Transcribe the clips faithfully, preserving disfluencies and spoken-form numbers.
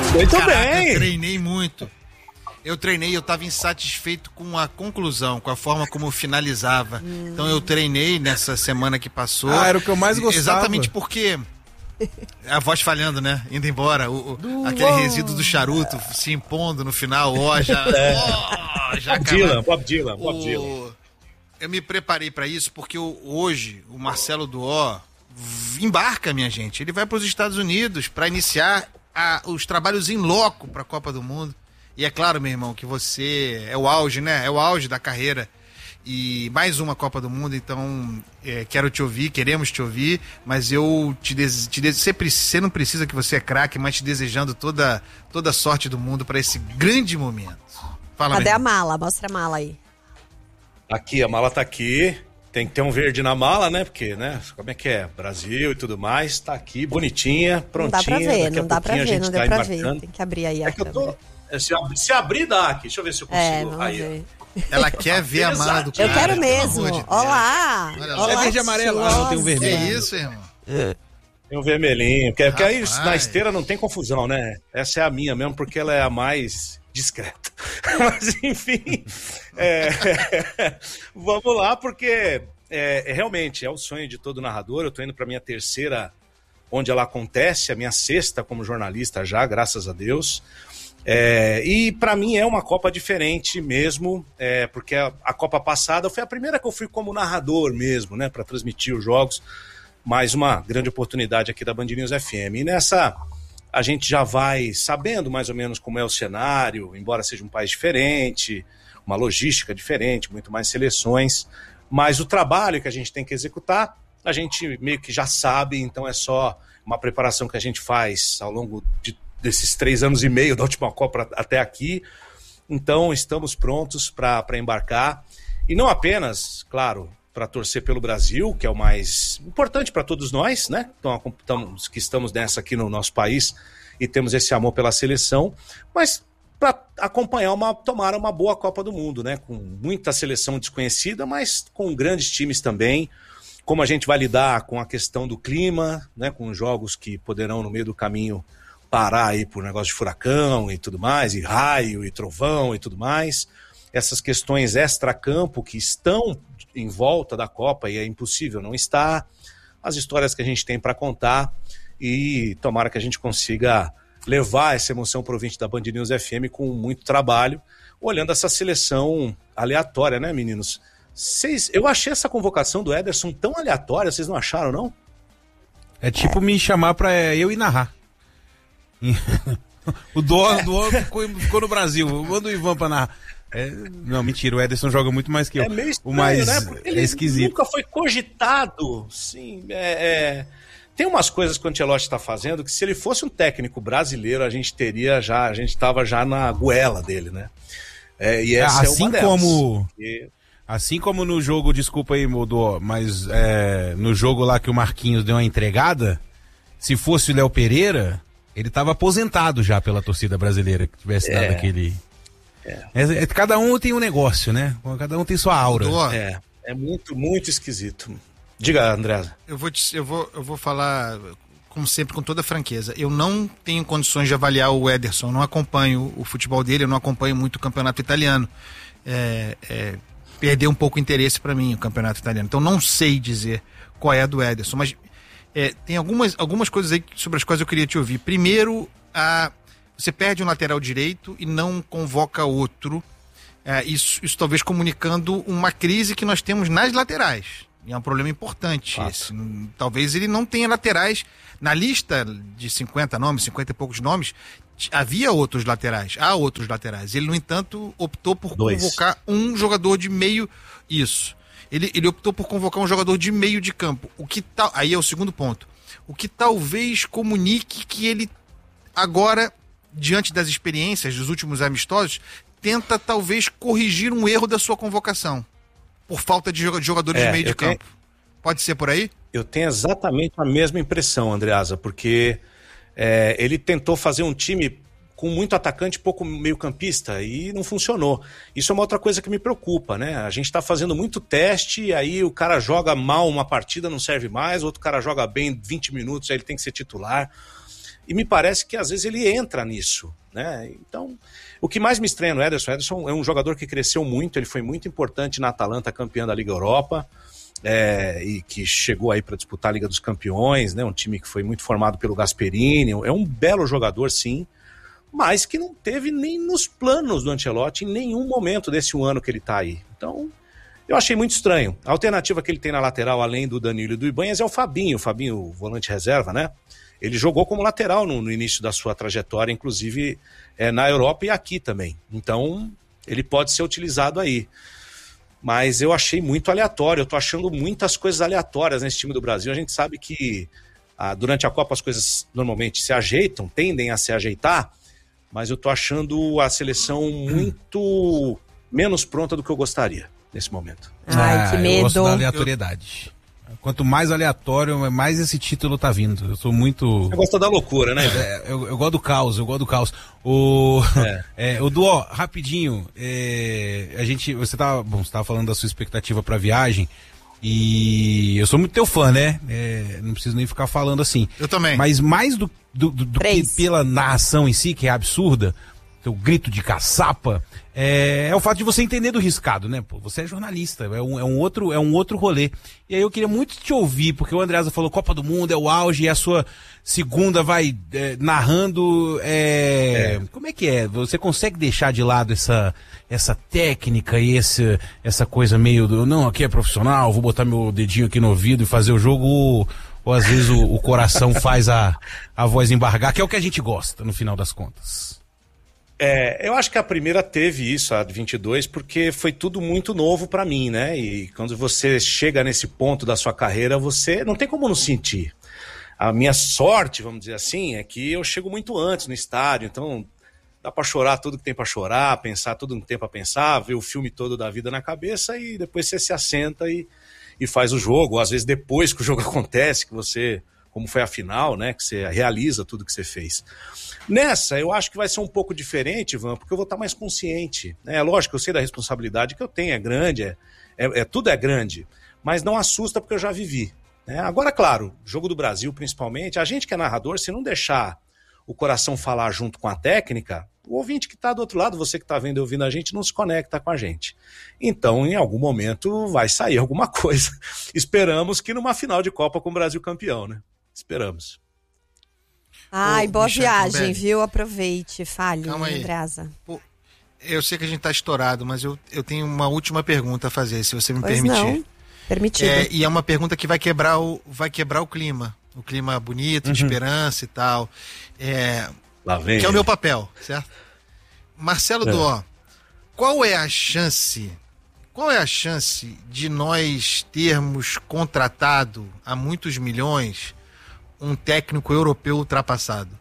Muito Caraca, bem. Eu treinei muito. Eu treinei, eu estava insatisfeito com a conclusão, com a forma como eu finalizava. Hum. Então eu treinei nessa semana que passou. Ah, era o que eu mais gostava. Exatamente porque... A voz falhando, né? Indo embora. O, o, aquele resíduo do charuto se impondo no final. Ó, já... Oh, já Bob Dylan, Bob Dylan, Bob o, Dylan. Eu me preparei para isso porque o, hoje o Marcelo Duó embarca, minha gente. Ele vai para os Estados Unidos para iniciar a, os trabalhos em loco para a Copa do Mundo. E é claro, meu irmão, que você é o auge, né? É o auge da carreira. E mais uma Copa do Mundo, então é, quero te ouvir, queremos te ouvir, mas eu te desejo. Te você, você não precisa que você é craque, mas te desejando toda, toda a sorte do mundo para esse grande momento. Fala, Cadê a mala? Mostra a mala aí. Aqui, a mala tá aqui. Tem que ter um verde na mala, né? Porque, né? Como é que é? Brasil e tudo mais. Tá aqui, bonitinha, prontinha. Não dá pra ver, Daqui não dá pra ver, não deu tá pra embarcando. ver. Tem que abrir aí a é que eu câmera. tô, se, abrir, se abrir, dá aqui. Deixa eu ver se eu consigo. É, vamos aí, ver. Ela quer ver a mala do cara. Eu quero mesmo. De Olá. Olha, é verde e amarelo. Ah, não tem um vermelho. É isso, irmão. É. Tem um vermelhinho. Porque, porque aí na esteira não tem confusão, né? Essa é a minha mesmo, porque ela é a mais discreta. Mas, enfim. É, vamos lá, porque é, realmente é o sonho de todo narrador. Eu tô indo pra minha terceira, onde ela acontece, a minha sexta como jornalista já, graças a Deus. É, e para mim é uma Copa diferente mesmo, é, porque a, a Copa passada foi a primeira que eu fui como narrador mesmo, né, para transmitir os jogos. Mais uma grande oportunidade aqui da Band News F M. E nessa a gente já vai sabendo mais ou menos como é o cenário, embora seja um país diferente, uma logística diferente, muito mais seleções, mas o trabalho que a gente tem que executar, a gente meio que já sabe, então é só uma preparação que a gente faz ao longo de desses três anos e meio da última Copa até aqui. Então, estamos prontos para embarcar. E não apenas, claro, para torcer pelo Brasil, que é o mais importante para todos nós, né? Então, estamos, que estamos nessa aqui no nosso país e temos esse amor pela seleção, mas para acompanhar, uma, tomar uma boa Copa do Mundo, né? Com muita seleção desconhecida, mas com grandes times também. Como a gente vai lidar com a questão do clima, né? Com jogos que poderão, no meio do caminho, parar aí por negócio de furacão e tudo mais, e raio e trovão e tudo mais. Essas questões extra-campo que estão em volta da Copa e é impossível não estar. As histórias que a gente tem para contar e tomara que a gente consiga levar essa emoção para o ouvinte da Band News F M com muito trabalho, olhando essa seleção aleatória, né, meninos? Cês, eu achei essa convocação do Ederson tão aleatória, vocês não acharam, não? É tipo me chamar pra eu ir narrar. O Dó, Dó ficou, ficou no Brasil. Eu mando o Ivan pra narrar. É, não, mentira, o Ederson joga muito mais que eu. É meio estranho, o mais né? Porque ele é esquisito. Nunca foi cogitado. Sim, é, é... Tem umas coisas que o Ancelotti está fazendo que se ele fosse um técnico brasileiro, a gente teria já, a gente tava já na goela dele, né? É, e essa assim é uma delas. como e... Assim como no jogo, desculpa aí, Dó, mas é, no jogo lá que o Marquinhos deu uma entregada, se fosse o Léo Pereira, ele estava aposentado já pela torcida brasileira, que tivesse dado é, aquele... É. É, é, cada um tem um negócio, né? Cada um tem sua aura. É, é muito, muito esquisito. Diga, André. Eu vou, te, eu, vou, eu vou falar, como sempre, com toda franqueza. Eu não tenho condições de avaliar o Ederson, eu não acompanho o futebol dele, eu não acompanho muito o campeonato italiano. É, é, perdeu um pouco o interesse para mim o campeonato italiano. Então não sei dizer qual é a do Ederson, mas é, tem algumas, algumas coisas aí sobre as quais eu queria te ouvir. Primeiro, a, você perde um lateral direito e não convoca outro. É, isso, isso talvez comunicando uma crise que nós temos nas laterais. E é um problema importante esse. Talvez ele não tenha laterais. Na lista de cinquenta nomes, cinquenta e poucos nomes, havia outros laterais. Há outros laterais. Ele, no entanto, optou por Dois. convocar um jogador de meio... Isso. Ele, ele optou por convocar um jogador de meio de campo. O que tal... Aí é o segundo ponto. O que talvez comunique que ele agora, diante das experiências dos últimos amistosos, tenta talvez corrigir um erro da sua convocação. Por falta de jogadores É, de meio de tenho... campo. Pode ser por aí? Eu tenho exatamente a mesma impressão, Andreasa, porque é, ele tentou fazer um time com muito atacante, pouco meio-campista, e não funcionou. Isso é uma outra coisa que me preocupa, né? A gente está fazendo muito teste, e aí o cara joga mal uma partida, não serve mais, outro cara joga bem vinte minutos, aí ele tem que ser titular. e me parece que às vezes ele entra nisso, né? Então, o que mais me estranha no Ederson, Ederson é um jogador que cresceu muito, ele foi muito importante na Atalanta, campeã da Liga Europa, é, e que chegou aí para disputar a Liga dos Campeões, né? Um time que foi muito formado pelo Gasperini, é um belo jogador, sim, mas que não teve nem nos planos do Ancelotti em nenhum momento desse um ano que ele está aí. Então, eu achei muito estranho. A alternativa que ele tem na lateral, além do Danilo e do Ibanhas, é o Fabinho, o Fabinho, o volante reserva, né? Ele jogou como lateral no, no início da sua trajetória, inclusive é, na Europa e aqui também. Então, ele pode ser utilizado aí. Mas eu achei muito aleatório, eu tô achando muitas coisas aleatórias nesse time do Brasil. A gente sabe que ah, durante a Copa as coisas normalmente se ajeitam, tendem a se ajeitar, mas eu tô achando a seleção muito menos pronta do que eu gostaria nesse momento. Ai, ah, que medo. Eu gosto da aleatoriedade. Quanto mais aleatório, mais esse título tá vindo. Eu sou muito... Você gosta da loucura, né? É, eu, eu gosto do caos, eu gosto do caos. O, é. é, o Duó, rapidinho, é, a gente, você tava, bom, você tava falando da sua expectativa pra viagem, e eu sou muito teu fã, né? É, não preciso nem ficar falando assim. Eu também. Mas mais do, do, do, do que pela narração em si, que é absurda, o grito de caçapa, é, é o fato de você entender do riscado, né? Pô, você é jornalista, é um, é, um outro, é um outro rolê. E aí eu queria muito te ouvir, porque o Andreasa falou Copa do Mundo, é o auge, e a sua segunda vai é, narrando... É, é. Como é que é? Você consegue deixar de lado essa, essa técnica e esse, essa coisa meio do... Não, aqui é profissional, vou botar meu dedinho aqui no ouvido e fazer o jogo... Ou, ou às vezes o, o coração faz a, a voz embargar, que é o que a gente gosta, no final das contas. É, eu acho que a primeira teve isso, a de vinte e dois, porque foi tudo muito novo pra mim, né? E quando você chega nesse ponto da sua carreira, você não tem como não sentir. A minha sorte, vamos dizer assim, é que eu chego muito antes no estádio, então dá pra chorar tudo que tem pra chorar, pensar tudo que tem pra pensar, ver o filme todo da vida na cabeça e depois você se assenta e, e faz o jogo. Ou às vezes depois que o jogo acontece, que você... como foi a final, né, que você realiza tudo que você fez. Nessa, eu acho que vai ser um pouco diferente, Ivan, porque eu vou estar mais consciente. É lógico, eu sei da responsabilidade que eu tenho, é grande, é, é, é, tudo é grande, mas não assusta porque eu já vivi. Né? Agora, claro, jogo do Brasil principalmente, a gente que é narrador, se não deixar o coração falar junto com a técnica, o ouvinte que está do outro lado, você que está vendo e ouvindo a gente, não se conecta com a gente. Então, em algum momento, vai sair alguma coisa. Esperamos que numa final de Copa com o Brasil campeão, né? Esperamos. Ai, Ô, boa Michel viagem, Tombelli. viu? Aproveite, fale, Calma aí. Andreasa. Pô, eu sei que a gente tá estourado, mas eu, eu tenho uma última pergunta a fazer, se você me Pois permitir. não, permitido. É, e é uma pergunta que vai quebrar o, vai quebrar o clima. O clima bonito, de Uhum. esperança e tal. É, Lá vem. que é o ele. meu papel, certo? Marcelo É. Duó, qual é a chance, qual é a chance de nós termos contratado a muitos milhões um técnico europeu ultrapassado?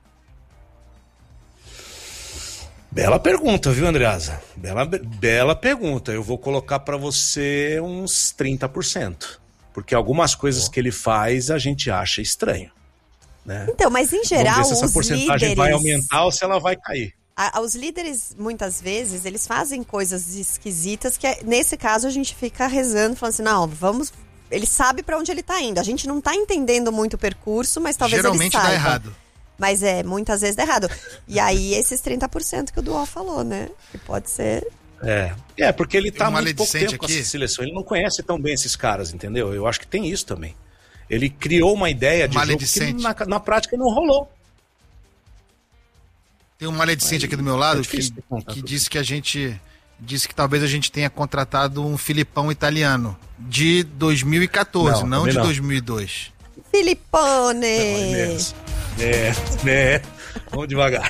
Bela pergunta, viu, Andreasa? Bela, bela pergunta. Eu vou colocar pra você uns trinta por cento. Porque algumas coisas que ele faz a gente acha estranho. Né? Então, mas em geral, Vamos ver se essa os porcentagem líderes... vai aumentar ou se ela vai cair. A, os líderes, muitas vezes, eles fazem coisas esquisitas que, nesse caso, a gente fica rezando, falando assim, não, vamos... Ele sabe pra onde ele tá indo. A gente não tá entendendo muito o percurso, mas talvez Geralmente ele saiba. dá errado. Mas é, muitas vezes dá errado. E aí, esses trinta por cento que o Duó falou, né? Que pode ser... É, é porque ele tá há Tem um muito pouco maledicente tempo com aqui. essa seleção. Ele não conhece tão bem esses caras, entendeu? Eu acho que tem isso também. Ele criou uma ideia de jogo que Maledicente. na, na prática não rolou. Tem um maledicente Aí, aqui do meu lado é que, difícil de contar que tudo. disse que a gente... Disse que talvez a gente tenha contratado um Filipão italiano de dois mil e quatorze, Não, não, também de não. dois mil e dois. Filipone! É, é, né? Vamos devagar.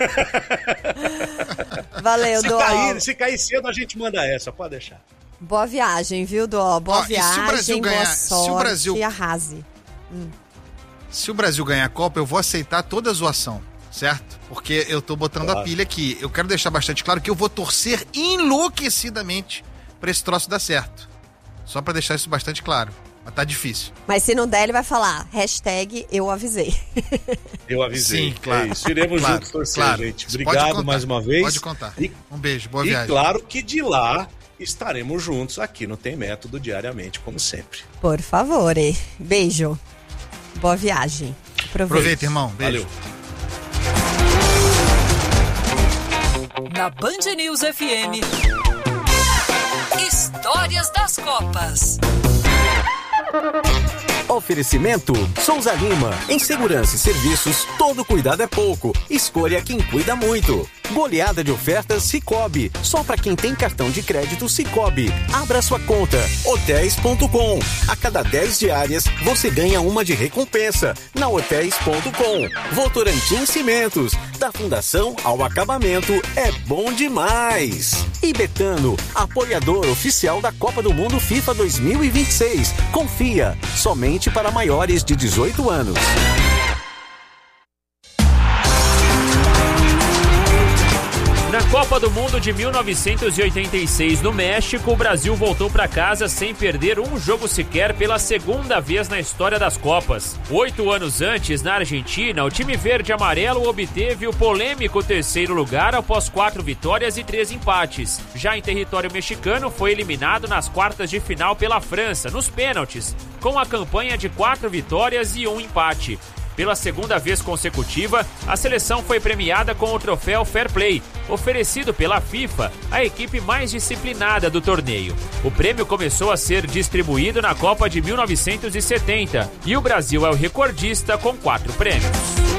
Valeu, Se Duó. cair, se cair cedo, a gente manda essa, pode deixar. Boa viagem, viu, Duó? Boa Ó, e se o viagem, Brasil boa ganhar- se o sorte Brasil- e arrase. Se o Brasil ganhar a Copa, eu vou aceitar toda a zoação, certo? Porque eu tô botando a Claro. pilha aqui. Eu quero deixar bastante claro que eu vou torcer enlouquecidamente pra esse troço dar certo. Só pra deixar isso bastante claro. Mas tá difícil. Mas se não der, ele vai falar, hashtag eu avisei. Eu avisei. Sim, claro. É isso. Iremos Claro, juntos torcer, claro. gente. Você pode Obrigado contar. mais uma vez. Pode contar. E, Um beijo, boa e viagem. claro que de lá estaremos juntos aqui no Tem Método diariamente, como sempre. Por favor, beijo. Boa viagem. Aproveite. Aproveita, irmão. Beijo. Valeu. Na Band News F M, Histórias das Copas. Oferecimento Souza Lima. Em segurança e serviços, todo cuidado é pouco. Escolha quem cuida muito. Goleada de ofertas Sicoob. Só para quem tem cartão de crédito Sicoob. Abra sua conta. hotéis ponto com. A cada dez diárias, você ganha uma de recompensa. Na hotéis ponto com. Votorantim Cimentos. Da fundação ao acabamento, é bom demais. E Betano, apoiador oficial da Copa do Mundo FIFA dois mil e vinte e seis. Confia, somente para maiores de dezoito anos. Na Copa do Mundo de mil novecentos e oitenta e seis no México, o Brasil voltou para casa sem perder um jogo sequer pela segunda vez na história das Copas. Oito anos antes, na Argentina, o time verde-amarelo obteve o polêmico terceiro lugar após quatro vitórias e três empates. Já em território mexicano, foi eliminado nas quartas de final pela França, nos pênaltis, com a campanha de quatro vitórias e um empate. Pela segunda vez consecutiva, a seleção foi premiada com o troféu Fair Play, oferecido pela FIFA à equipe mais disciplinada do torneio. O prêmio começou a ser distribuído na Copa de mil novecentos e setenta e o Brasil é o recordista com quatro prêmios.